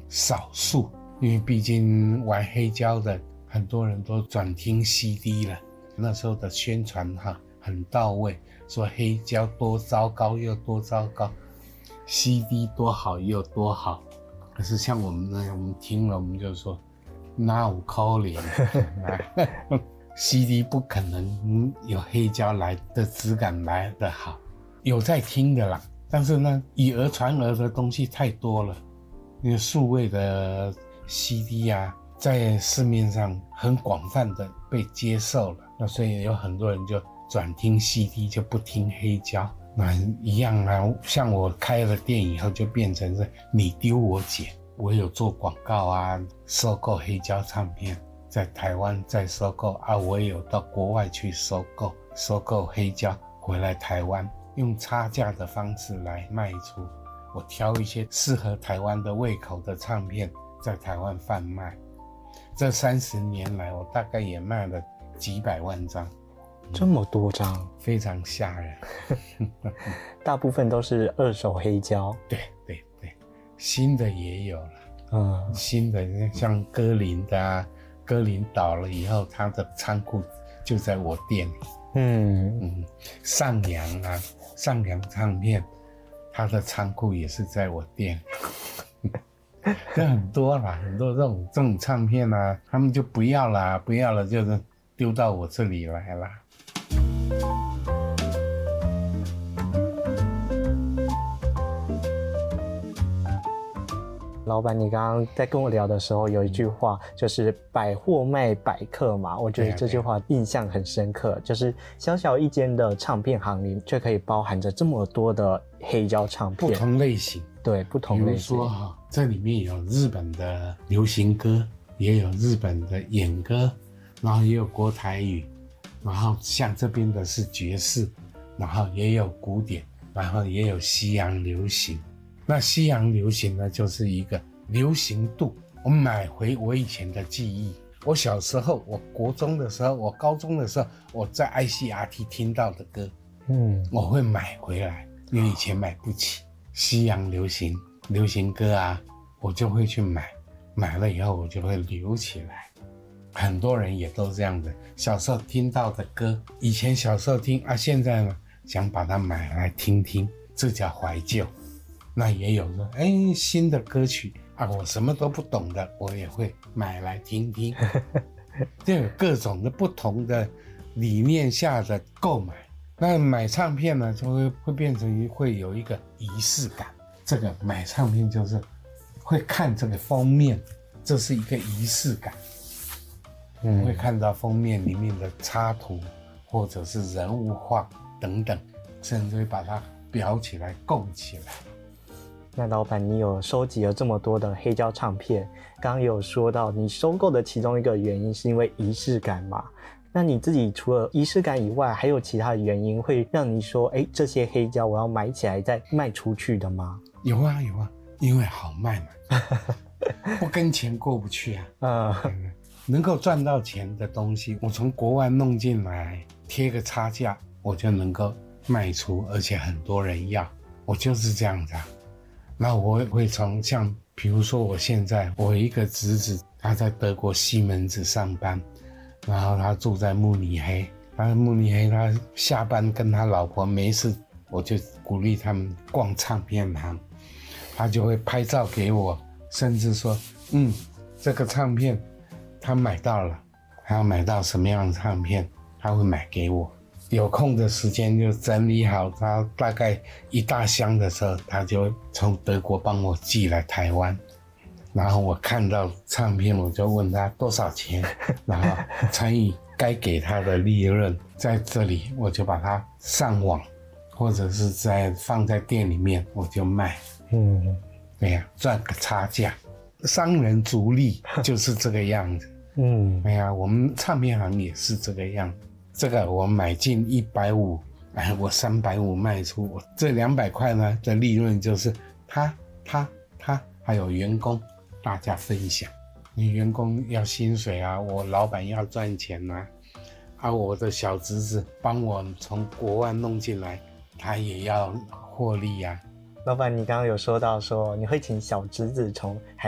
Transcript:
少数，因为毕竟玩黑胶的很多人都转听 CD 了，那时候的宣传很到位，说黑胶多糟糕又多糟糕， CD 多好又多好。可是像我们呢，我们听了我们就说哪有可能CD 不可能有黑胶来的质感来得好，有在听的啦，但是呢以讹传讹的东西太多了，因为数位的 CD 啊在市面上很广泛的被接受了，那所以有很多人就转听 CD 就不听黑胶。那一样啊，像我开了店以后就变成是你丢我捡，我有做广告啊，收购黑胶唱片，在台湾再收购啊，我也有到国外去收购黑胶回来台湾，用差价的方式来卖出。我挑一些适合台湾的胃口的唱片在台湾贩卖。这30年来我大概也卖了几百万张， 这么多张， 非常吓人。 大部分都是二手黑胶。 对，新的也有了。新的像歌林的啊，歌林倒了以后他的仓库就在我店里。上扬啊，上扬唱片他的仓库也是在我店里。这很多啦，很多这种唱片啊，他们就不要了就是丢到我这里来啦。 老板，你刚刚在跟我聊的时候有一句话，就是百货卖百客嘛，我觉得这句话印象很深刻，就是小小一间的唱片行里却可以包含着这么多的黑胶唱片， 不同类型。 对，不同类型。 比如说这里面有日本的流行歌，也有日本的演歌，然后也有国台语，然后像这边的是爵士，然后也有古典，然后也有西洋流行。那西洋流行呢，就是一个流行度。我买回我以前的记忆，我小时候，我国中的时候，我高中的时候，我在 ICRT 听到的歌，我会买回来，因为以前买不起西洋流行歌啊，我就会去买了以后我就会留起来。很多人也都这样的，小时候听到的歌，以前小时候听啊，现在呢想把它买来听听，这叫怀旧。那也有说，新的歌曲啊，我什么都不懂的，我也会买来听听。就有各种的不同的理念下的购买。那买唱片呢，就会变成会有一个仪式感。这个买唱片就是会看这个封面，这是一个仪式感。会看到封面里面的插图，或者是人物画等等，甚至会把它裱起来、供起来。 那老板，你有收集了这么多的黑胶唱片，刚刚有说到你收购的其中一个原因是因为仪式感嘛？那你自己除了仪式感以外，还有其他的原因会让你说，这些黑胶我要买起来再卖出去的吗？ 有啊，因为好卖嘛，不跟钱过不去啊。能够赚到钱的东西，我从国外弄进来，贴个差价，我就能够卖出，而且很多人要，我就是这样子啊。那我会从像比如说我有一个侄子，他在德国西门子上班，然后他住在慕尼黑，他下班跟他老婆没事，我就鼓励他们逛唱片行，他就会拍照给我，甚至说这个唱片他买到了，他要买到什么样的唱片他会买给我。有空的时间就整理好，他大概一大箱的时候，他就从德国帮我寄来台湾，然后我看到唱片我就问他多少钱，然后乘以该给他的利润，在这里我就把它上网，或者是放在店里面我就卖。对呀，赚个差价，商人逐利就是这个样子。对呀，我们唱片行也是这个样子。这个我买进150，我350卖出，我这200块呢的利润就是他还有员工大家分享。你员工要薪水啊，我老板要赚钱啊，我的小侄子帮我从国外弄进来，他也要获利啊。 老板，你刚刚有说到说你会请小侄子从海